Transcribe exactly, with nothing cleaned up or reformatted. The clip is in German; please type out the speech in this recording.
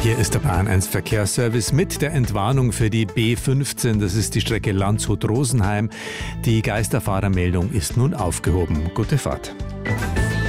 Hier ist der Bahn eins Verkehrsservice mit der Entwarnung für die B fünfzehn. Das ist die Strecke Landshut-Rosenheim. Die Geisterfahrermeldung ist nun aufgehoben. Gute Fahrt.